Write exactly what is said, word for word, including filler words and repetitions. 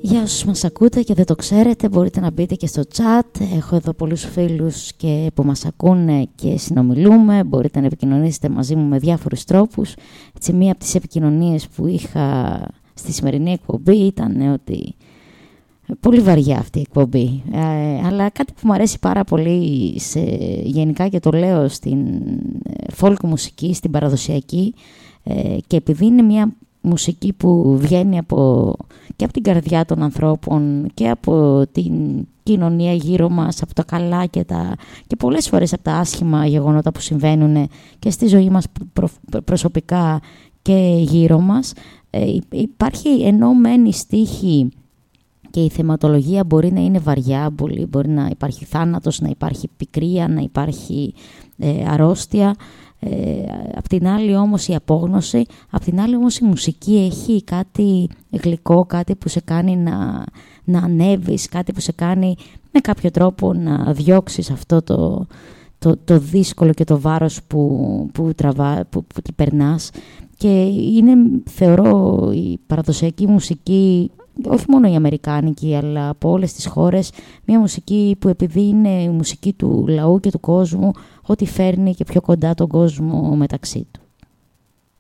Για όσους μας ακούτε και δεν το ξέρετε, μπορείτε να μπείτε και στο chat. Έχω εδώ πολλούς φίλους και που μας ακούνε και συνομιλούμε. Μπορείτε να επικοινωνήσετε μαζί μου με διάφορους τρόπους. Έτσι, μία από τις επικοινωνίες που είχα στη σημερινή εκπομπή ήταν ότι πολύ βαριά αυτή η εκπομπή, ε, αλλά κάτι που μου αρέσει πάρα πολύ σε, γενικά, και το λέω στην folk μουσική, στην παραδοσιακή, ε, και επειδή είναι μια μουσική που βγαίνει από, και από την καρδιά των ανθρώπων και από την κοινωνία γύρω μας, από τα καλά και, τα, και πολλές φορές από τα άσχημα γεγονότα που συμβαίνουν και στη ζωή μας προ, προσωπικά και γύρω μας, ε, υπάρχει ενωμένη στίχη και η θεματολογία μπορεί να είναι βαριά, μπορεί, μπορεί να υπάρχει θάνατος, να υπάρχει πικρία, να υπάρχει ε, αρρώστια. Ε, απ' την άλλη όμως η απόγνωση, απ' την άλλη όμως η μουσική έχει κάτι γλυκό, κάτι που σε κάνει να, να ανέβεις, κάτι που σε κάνει με κάποιο τρόπο να διώξεις αυτό το, το, το δύσκολο και το βάρος που, που, τραβά, που, που περνάς. Και είναι, θεωρώ, η παραδοσιακή μουσική, όχι μόνο η αμερικάνικη, αλλά από όλες τις χώρες, μια μουσική που επειδή είναι η μουσική του λαού και του κόσμου, ότι φέρνει και πιο κοντά τον κόσμο μεταξύ του.